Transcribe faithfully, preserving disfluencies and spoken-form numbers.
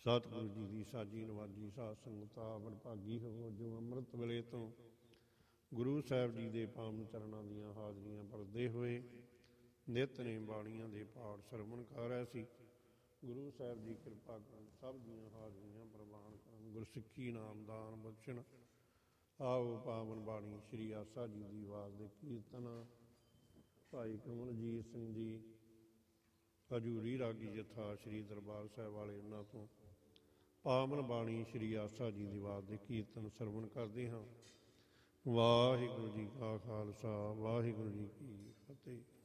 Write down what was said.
ਸਤਿਗੁਰੂ ਜੀ ਦੀ ਸਾਜੀ ਨਵਾਜੀ ਸਾਧ ਸੰਗਤਾਂ ਵਡਭਾਗੀ ਹੋ ਜੋ ਅੰਮ੍ਰਿਤ ਵੇਲੇ ਤੋਂ ਗੁਰੂ ਸਾਹਿਬ ਜੀ ਦੇ ਪਾਵਨ ਚਰਨਾਂ ਦੀਆਂ ਹਾਜ਼ਰੀਆਂ ਭਰਦੇ ਹੋਏ ਨਿਤ ਨੇ ਬਾਣੀਆਂ ਦੇ ਪਾਠ ਸਰਵਣ ਕਰ ਰਹੇ ਸੀ। ਗੁਰੂ ਸਾਹਿਬ ਜੀ ਕਿਰਪਾ ਕਰਨ, ਸਭ ਦੀਆਂ ਹਾਜ਼ਰੀਆਂ ਪ੍ਰਵਾਨ ਕਰਨ, ਗੁਰਸਿੱਖੀ ਨਾਮਦਾਨ ਬਖਸ਼ਣ। ਆਓ ਪਾਵਨ ਬਾਣੀ ਸ਼੍ਰੀ ਆਸਾ ਜੀ ਦੀ ਆਵਾਜ਼ ਦੇ ਕੀਰਤਨ। ਭਾਈ ਕਮਲਜੀਤ ਸਿੰਘ ਜੀ ਹਜੂਰੀ ਰਾਗੀ ਜਥਾ ਸ਼੍ਰੀ ਦਰਬਾਰ ਸਾਹਿਬ ਵਾਲੇ, ਉਹਨਾਂ ਤੋਂ ਪਾਵਨ ਬਾਣੀ ਸ਼੍ਰੀ ਆਸਾ ਜੀ ਦੀ ਆਵਾਜ਼ ਦੇ ਕੀਰਤਨ ਸਰਵਣ ਕਰਦੇ ਹਾਂ। ਵਾਹਿਗੁਰੂ ਜੀ ਕਾ ਖਾਲਸਾ, ਵਾਹਿਗੁਰੂ ਜੀ ਕੀ ਫਤਿਹ।